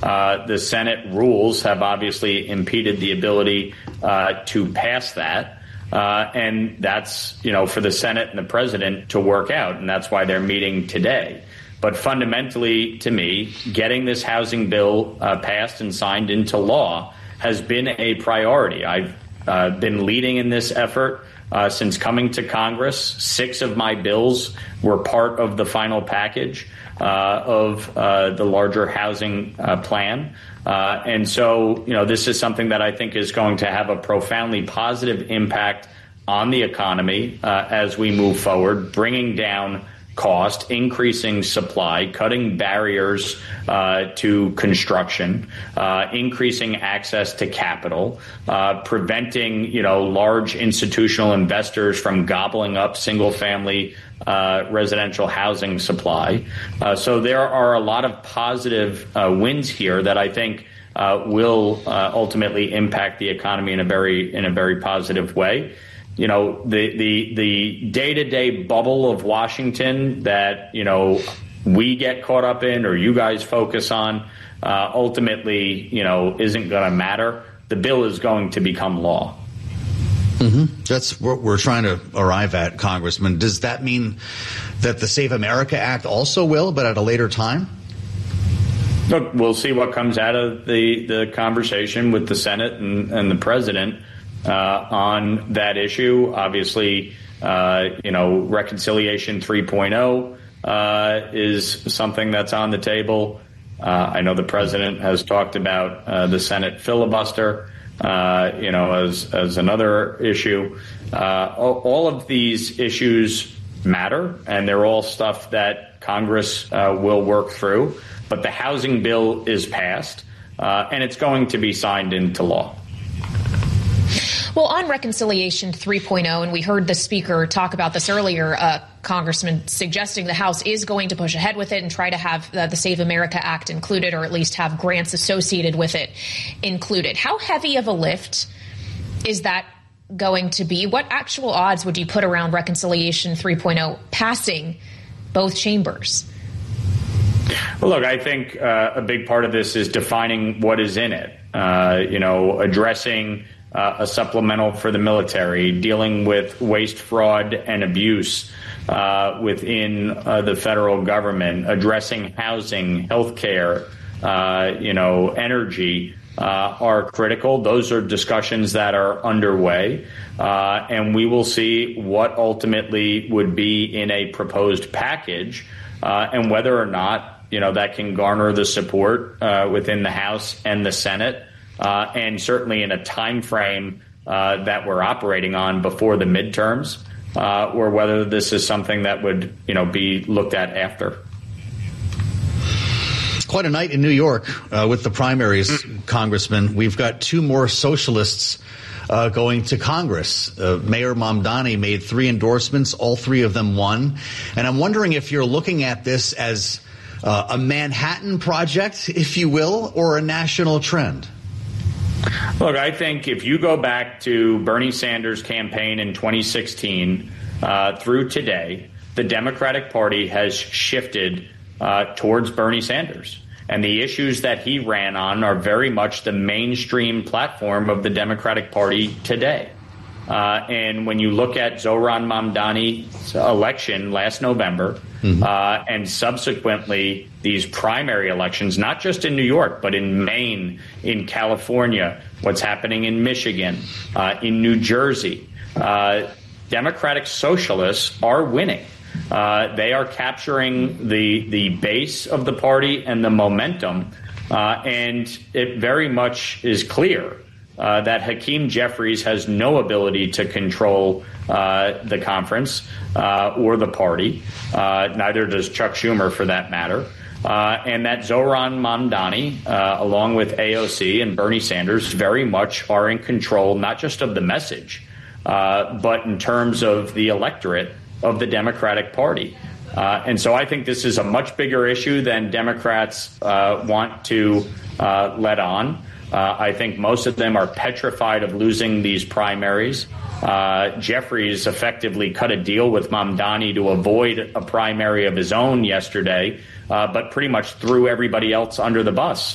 The Senate rules have obviously impeded the ability to pass that. And that's, for the Senate and the president to work out. And that's why they're meeting today. But fundamentally, to me, getting this housing bill passed and signed into law has been a priority. I've been leading in this effort since coming to Congress. 6 of my bills were part of the final package of the larger housing plan. And so, this is something that I think is going to have a profoundly positive impact on the economy as we move forward, bringing down cost, increasing supply, cutting barriers to construction, increasing access to capital, preventing, large institutional investors from gobbling up single-family residential housing supply. So there are a lot of positive wins here that I think will ultimately impact the economy in a very positive way. The day-to-day bubble of Washington that, we get caught up in or you guys focus on ultimately, isn't going to matter. The bill is going to become law. Mm-hmm. That's what we're trying to arrive at, Congressman. Does that mean that the Save America Act also will, but at a later time? Look, we'll see what comes out of the conversation with the Senate and the president on that issue. Obviously, Reconciliation 3.0 is something that's on the table. I know the president has talked about the Senate filibuster, as another issue. All of these issues matter, and they're all stuff that Congress will work through. But the housing bill is passed, and it's going to be signed into law. Well, on Reconciliation 3.0, and we heard the speaker talk about this earlier, Congressman, suggesting the House is going to push ahead with it and try to have the Save America Act included, or at least have grants associated with it included. How heavy of a lift is that going to be? What actual odds would you put around Reconciliation 3.0 passing both chambers? Well, look, I think a big part of this is defining what is in it, addressing a supplemental for the military, dealing with waste, fraud, and abuse within the federal government, addressing housing, healthcare, energy are critical. Those are discussions that are underway, and we will see what ultimately would be in a proposed package, and whether or not that can garner the support within the House and the Senate. And certainly in a time frame that we're operating on before the midterms, or whether this is something that would, be looked at after. Quite a night in New York with the primaries, Congressman. We've got 2 more socialists going to Congress. Mayor Mamdani made 3 endorsements. All 3 of them won. And I'm wondering if you're looking at this as a Manhattan project, if you will, or a national trend. Look, I think if you go back to Bernie Sanders' campaign in 2016 through today, the Democratic Party has shifted towards Bernie Sanders. And the issues that he ran on are very much the mainstream platform of the Democratic Party today. And when you look at Zohran Mamdani's election last November, and subsequently these primary elections, not just in New York, but in Maine, in California, what's happening in Michigan, in New Jersey, Democratic socialists are winning. They are capturing the base of the party and the momentum, and it very much is clear that Hakeem Jeffries has no ability to control the conference or the party. Neither does Chuck Schumer, for that matter. And that Zohran Mamdani, along with AOC and Bernie Sanders, very much are in control, not just of the message, but in terms of the electorate of the Democratic Party. And so I think this is a much bigger issue than Democrats want to let on. I think most of them are petrified of losing these primaries. Jeffries effectively cut a deal with Mamdani to avoid a primary of his own yesterday, but pretty much threw everybody else under the bus